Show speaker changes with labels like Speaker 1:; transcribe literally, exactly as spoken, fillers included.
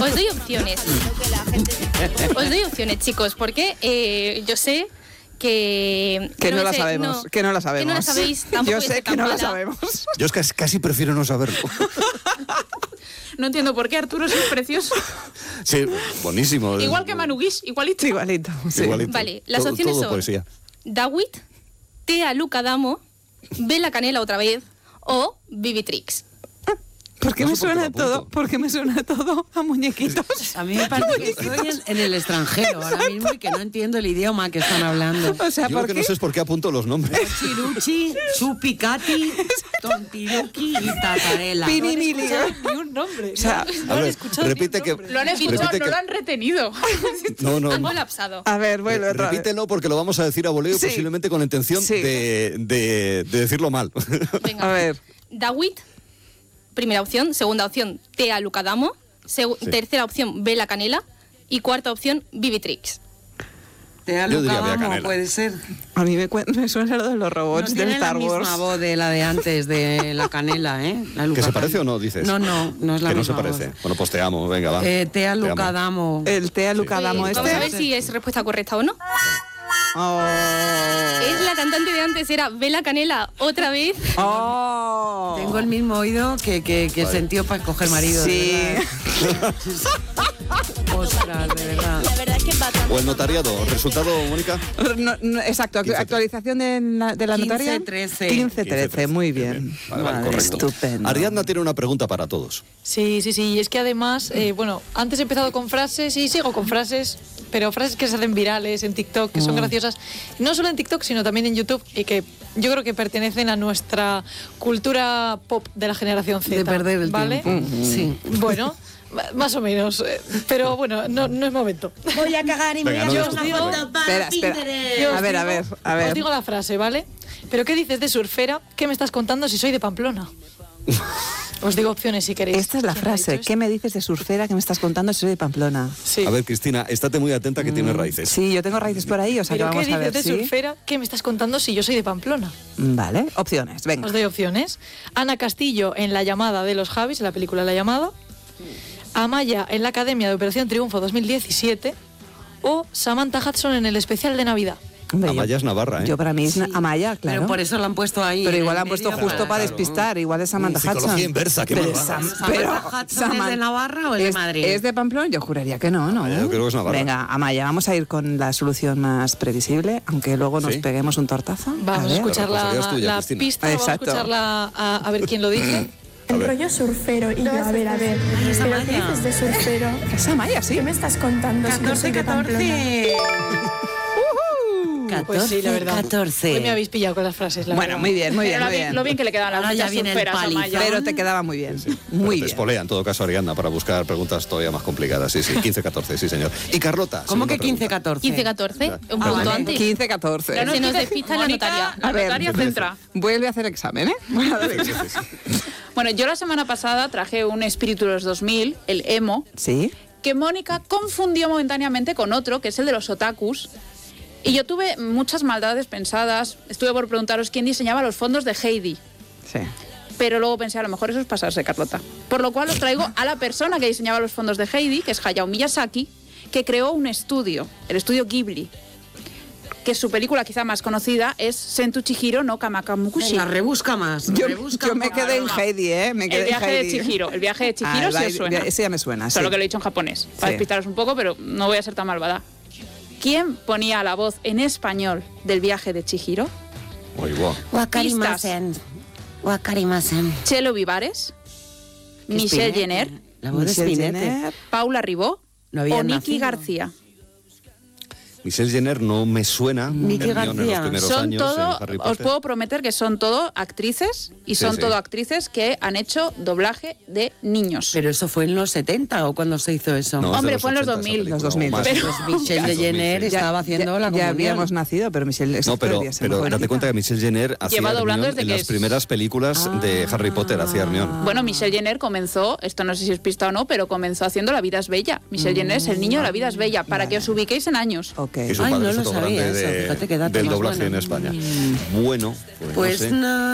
Speaker 1: Os doy opciones. Os doy opciones, chicos, porque eh, yo sé que...
Speaker 2: Que no,
Speaker 1: no
Speaker 2: la
Speaker 1: sé,
Speaker 2: sabemos,
Speaker 1: no,
Speaker 2: que no la sabemos.
Speaker 1: Que no la sabéis, tampoco
Speaker 2: Yo sé que no la
Speaker 1: mala.
Speaker 2: sabemos.
Speaker 3: Yo es que casi prefiero no saberlo.
Speaker 4: No entiendo por qué Arturo es precioso.
Speaker 3: Sí, buenísimo.
Speaker 4: Igual que Manu Guix, igualito.
Speaker 2: Igualito, sí.
Speaker 3: Igualito.
Speaker 1: Vale, las
Speaker 3: Todo-
Speaker 1: opciones
Speaker 3: todo
Speaker 1: son
Speaker 3: poesía.
Speaker 1: Dawit, Tea Luca Damo, Bella Canela otra vez o Vivitrix.
Speaker 2: ¿Por qué
Speaker 3: No
Speaker 2: me
Speaker 3: sé por qué
Speaker 2: suena
Speaker 3: lo
Speaker 2: todo?
Speaker 3: apunto.
Speaker 2: ¿Por qué me suena todo a muñequitos?
Speaker 5: A mí me parece que estoy en, en el extranjero ahora mismo y que no entiendo el idioma que están hablando.
Speaker 2: O sea,
Speaker 3: Yo lo
Speaker 2: ¿por
Speaker 3: que
Speaker 2: qué?
Speaker 3: no sé es por qué apunto los nombres.
Speaker 5: Chiruchi, Chupicati, Tontiruki y Tatarela.
Speaker 2: Pirimili.
Speaker 4: Ni un nombre.
Speaker 2: O sea,
Speaker 4: no
Speaker 3: A
Speaker 4: han
Speaker 3: ver,
Speaker 4: escuchado
Speaker 3: repite
Speaker 4: ni un
Speaker 3: que...
Speaker 4: nombre. Lo han escuchado,
Speaker 3: repite
Speaker 4: no
Speaker 3: que-
Speaker 4: lo han retenido.
Speaker 3: No, no,
Speaker 1: Han
Speaker 3: no.
Speaker 1: colapsado.
Speaker 2: a ver, bueno, otra vez.
Speaker 3: Repítelo porque lo vamos a decir a voleo,
Speaker 2: Sí.
Speaker 3: posiblemente con la intención
Speaker 2: Sí.
Speaker 3: de, de- de decirlo mal.
Speaker 1: Venga.
Speaker 2: A ver.
Speaker 1: Dawit, primera opción. Segunda opción, Tea Luca Damo. Segu-
Speaker 3: Sí.
Speaker 1: Tercera opción, Bella Canela. Y cuarta opción, Vivitrix.
Speaker 5: Te ha
Speaker 3: Yo diría Bea
Speaker 5: Lucadamo,
Speaker 3: Canela.
Speaker 5: puede ser.
Speaker 2: A mí me, cuen- me suena lo de los robots
Speaker 5: No
Speaker 2: del
Speaker 5: tiene
Speaker 2: Star
Speaker 5: la
Speaker 2: Wars.
Speaker 5: misma voz de la de antes, de la canela, ¿eh? La
Speaker 3: ¿Que se
Speaker 5: Lucadamo.
Speaker 3: parece o no, dices?
Speaker 5: No, no, no es la
Speaker 3: que no
Speaker 5: misma
Speaker 3: se parece.
Speaker 5: voz.
Speaker 3: Bueno, pues te amo, venga, va.
Speaker 5: Eh, Tea
Speaker 3: amo.
Speaker 5: Lucadamo.
Speaker 2: El Tea Luca Damo
Speaker 1: Eh,
Speaker 2: este.
Speaker 1: Vamos a ver si es respuesta correcta o no.
Speaker 2: Oh.
Speaker 1: Es la cantante de antes, era Bella Canela otra vez.
Speaker 2: Oh.
Speaker 5: Tengo el mismo oído que, que, que sentió para coger marido. de
Speaker 2: Sí.
Speaker 5: verdad. Ostras, de verdad.
Speaker 6: La verdad es que va tan...
Speaker 3: O el notariado. ¿Resultado, Mónica?
Speaker 2: No, no, exacto,
Speaker 3: quince,
Speaker 2: actualización de la, de la
Speaker 5: quince,
Speaker 2: notaria.
Speaker 5: trece.
Speaker 2: quince trece, muy bien.
Speaker 3: Vale, vale, correcto.
Speaker 2: Estupendo.
Speaker 3: Ariadna tiene una pregunta para todos.
Speaker 4: Sí, sí, sí. Y es que además, eh, bueno, antes he empezado con frases y sigo con frases, pero frases que se hacen virales en TikTok, que son
Speaker 2: Mm.
Speaker 4: graciosas. No solo en TikTok, sino también en YouTube y que yo creo que pertenecen a nuestra cultura pop de la generación Z.
Speaker 5: De perder el
Speaker 4: ¿vale?
Speaker 5: tiempo. Sí.
Speaker 4: Bueno, ma- más o menos. eh, Pero bueno, no, no es momento.
Speaker 6: Voy a cagar y
Speaker 3: Venga,
Speaker 6: me voy
Speaker 3: no
Speaker 6: a hacer una
Speaker 3: discutas,
Speaker 6: foto
Speaker 3: venga.
Speaker 6: para
Speaker 2: Espera, espera.
Speaker 6: Pinterest.
Speaker 4: Yo
Speaker 2: A
Speaker 4: os
Speaker 2: ver, a
Speaker 4: digo-
Speaker 2: ver, a ver.
Speaker 4: Os digo la frase, ¿vale? ¿Pero qué dices de surfera? ¿Qué me estás contando si soy de Pamplona? Os digo opciones si queréis.
Speaker 2: Esta es la
Speaker 4: ¿Quién ha
Speaker 2: frase.
Speaker 4: dicho
Speaker 2: ¿Qué me dices de surfera que me estás contando si soy de Pamplona?
Speaker 4: esto? Sí.
Speaker 3: A ver, Cristina, estate muy atenta que tiene raíces.
Speaker 2: Sí, yo tengo raíces por ahí, o sea que
Speaker 4: ¿Pero qué
Speaker 2: vamos a
Speaker 4: dices
Speaker 2: ver
Speaker 4: de
Speaker 2: si...
Speaker 4: surfera? ¿Qué me estás contando si yo soy de Pamplona?
Speaker 2: Vale, opciones, venga.
Speaker 4: Os doy opciones. Ana Castillo en La llamada de los Javis, en la película La llamada. Amaya en la Academia de Operación Triunfo dos mil diecisiete. O Samantha Hudson en el especial de Navidad.
Speaker 2: Hombre, yo-
Speaker 3: Amaya es Navarra, ¿eh?
Speaker 2: Yo para mí es na- Amaya, claro.
Speaker 5: Pero por eso lo han puesto ahí.
Speaker 2: Pero
Speaker 5: en
Speaker 2: igual
Speaker 5: el
Speaker 2: han puesto
Speaker 5: medio
Speaker 2: justo para
Speaker 3: claro.
Speaker 2: despistar, igual es Samantha
Speaker 3: Psicología
Speaker 2: Hudson.
Speaker 3: inversa, qué
Speaker 2: Pero
Speaker 3: malvada.
Speaker 2: Sam-
Speaker 5: ¿Samantha
Speaker 2: pero
Speaker 5: Hudson es
Speaker 2: Saman-
Speaker 5: de Navarra o es de
Speaker 2: ¿Es-
Speaker 5: Madrid?
Speaker 2: ¿Es de Pamplona? Yo juraría que no, ¿no?
Speaker 3: Amaya, yo creo que es Navarra.
Speaker 2: Venga, Amaya, vamos a ir con la solución más previsible, aunque luego nos
Speaker 3: Sí.
Speaker 2: peguemos un tortazo.
Speaker 4: Vamos a,
Speaker 2: ver.
Speaker 4: escuchar
Speaker 3: La
Speaker 4: la,
Speaker 3: responsabilidad es tuya,
Speaker 4: la
Speaker 3: Cristina.
Speaker 4: pista, vamos a
Speaker 2: Exacto.
Speaker 4: escucharla a, a ver quién lo dice.
Speaker 3: A
Speaker 7: El
Speaker 3: ver.
Speaker 7: rollo surfero y yo, a ver, a ver,
Speaker 5: esa
Speaker 7: ¿pero qué
Speaker 5: Maya.
Speaker 7: dices de surfero?
Speaker 2: Es Amaya, sí.
Speaker 7: ¿Qué me estás contando si yo soy
Speaker 5: catorce,
Speaker 7: de Pamplona?
Speaker 5: catorce.
Speaker 4: Pues sí, la verdad.
Speaker 5: catorce.
Speaker 4: Hoy me habéis pillado con las frases, la
Speaker 2: Bueno,
Speaker 4: verdad.
Speaker 2: muy bien, muy bien,
Speaker 4: Pero
Speaker 2: muy
Speaker 4: lo
Speaker 2: bien.
Speaker 4: Lo bien que le quedaban las
Speaker 5: Ahora ya
Speaker 4: muchas
Speaker 5: viene el
Speaker 4: surferas a
Speaker 5: palizón.
Speaker 4: Maya.
Speaker 2: Pero te quedaba muy bien.
Speaker 3: Pero
Speaker 2: Muy
Speaker 3: te
Speaker 2: bien.
Speaker 3: espolea en todo caso, Ariadna, para buscar preguntas todavía más complicadas. Sí, sí, quince catorce, sí, señor. Y Carlota.
Speaker 5: ¿Cómo
Speaker 3: segunda
Speaker 5: que quince,
Speaker 3: pregunta.
Speaker 5: catorce?
Speaker 1: quince catorce, un
Speaker 5: Ah,
Speaker 1: punto
Speaker 5: vale.
Speaker 1: antes.
Speaker 2: quince catorce.
Speaker 4: Ya no
Speaker 1: Se nos
Speaker 4: dices,
Speaker 1: despista la
Speaker 4: Mónica,
Speaker 1: notaria.
Speaker 4: La
Speaker 2: A ver,
Speaker 4: notaria
Speaker 3: trece.
Speaker 4: centra.
Speaker 2: Vuelve a hacer examen, ¿eh? Bueno, dale.
Speaker 8: Bueno, yo la semana pasada traje un espíritu de los dos mil, el emo,
Speaker 2: Sí.
Speaker 8: que Mónica confundió momentáneamente con otro, que es el de los otakus. Y yo tuve muchas maldades pensadas. Estuve por preguntaros quién diseñaba los fondos de Heidi.
Speaker 2: Sí.
Speaker 8: Pero luego pensé, a lo mejor eso es pasarse, Carlota. Por lo cual os traigo a la persona que diseñaba los fondos de Heidi, que es Hayao Miyazaki, que creó un estudio, el estudio Ghibli, que su película quizá más conocida es Sentu Chihiro no Kamakamukushi.
Speaker 5: Venga, rebusca más.
Speaker 2: Yo,
Speaker 5: rebusca
Speaker 2: yo me
Speaker 5: un poco.
Speaker 2: quedé en Heidi, ¿eh? Me quedé
Speaker 8: El viaje
Speaker 2: en
Speaker 8: de
Speaker 2: Heidi.
Speaker 8: Chihiro. El viaje de Chihiro
Speaker 2: Ah,
Speaker 8: sí
Speaker 2: el
Speaker 8: os suena.
Speaker 2: Ese ya me suena,
Speaker 8: Solo
Speaker 2: sí.
Speaker 8: que lo he dicho en japonés, para
Speaker 2: Sí.
Speaker 8: despistaros un poco, pero no voy a ser tan malvada. ¿Quién ponía la voz en español del viaje de Chihiro?
Speaker 3: Uy, guau.
Speaker 5: Wakarimasen. Wakarimasen.
Speaker 8: Chelo Vivares,
Speaker 5: ¿Qué
Speaker 8: Michelle
Speaker 5: Spinetta?
Speaker 8: Jenner,
Speaker 5: La voz de
Speaker 2: Michelle
Speaker 5: Spinetta.
Speaker 2: Jenner.
Speaker 8: Paula Ribó
Speaker 5: No habían
Speaker 8: o Nicky
Speaker 5: nacido.
Speaker 8: García.
Speaker 3: Michelle Jenner no me suena.
Speaker 5: Nicky
Speaker 3: Hermione en los
Speaker 5: García.
Speaker 3: primeros
Speaker 8: Son
Speaker 3: años
Speaker 8: todo,
Speaker 3: en Harry
Speaker 8: os
Speaker 3: Potter.
Speaker 8: puedo prometer que son todo actrices y
Speaker 3: Sí,
Speaker 8: son
Speaker 3: sí.
Speaker 8: todo actrices que han hecho doblaje de niños.
Speaker 5: Pero eso fue en los setenta o cuando se hizo eso.
Speaker 3: No, es de
Speaker 8: Hombre, fue en los
Speaker 3: ochenta esa
Speaker 8: dos mil.
Speaker 3: película,
Speaker 2: Los dos mil.
Speaker 3: o más.
Speaker 8: Pero-
Speaker 5: Pues Michelle de Jenner
Speaker 3: Ya-
Speaker 5: estaba haciendo
Speaker 2: ya,
Speaker 5: la
Speaker 2: ya
Speaker 5: comunión.
Speaker 2: habíamos nacido, pero Michelle...
Speaker 3: No, pero,
Speaker 2: Victoria, se me
Speaker 3: pero
Speaker 2: fue.
Speaker 3: date cuenta que Michelle Jenner hacía
Speaker 8: Lleva doblando
Speaker 3: Hermione
Speaker 8: desde
Speaker 3: en
Speaker 8: que
Speaker 3: las
Speaker 8: es-
Speaker 3: primeras películas de Harry Potter, hacía Hermione.
Speaker 8: Bueno, Michelle Jenner comenzó, esto no sé si es pista o no, pero comenzó haciendo La vida es bella. Michelle Jenner es el niño de La vida es bella, para que os ubiquéis en años.
Speaker 2: Ok.
Speaker 3: Y su
Speaker 5: Ay,
Speaker 3: padre
Speaker 5: no
Speaker 3: es
Speaker 5: lo
Speaker 3: otro
Speaker 5: sabía
Speaker 3: grande
Speaker 5: eso,
Speaker 3: de-
Speaker 5: fíjate qué dato
Speaker 3: del
Speaker 5: más
Speaker 3: doblaje
Speaker 5: bueno.
Speaker 3: en España. Bueno, pues, no
Speaker 5: Pues
Speaker 3: sé.
Speaker 5: no.